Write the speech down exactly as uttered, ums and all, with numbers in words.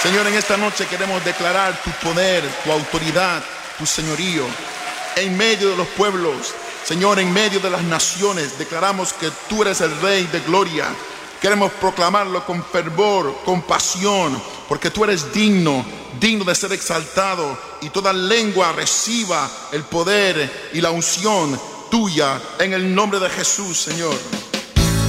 Señor, en esta noche queremos declarar tu poder, tu autoridad, tu señorío en medio de los pueblos. Señor, en medio de las naciones, declaramos que tú eres el Rey de gloria. Queremos proclamarlo con fervor, con pasión, porque tú eres digno, digno de ser exaltado, y toda lengua reciba el poder y la unción tuya en el nombre de Jesús, Señor.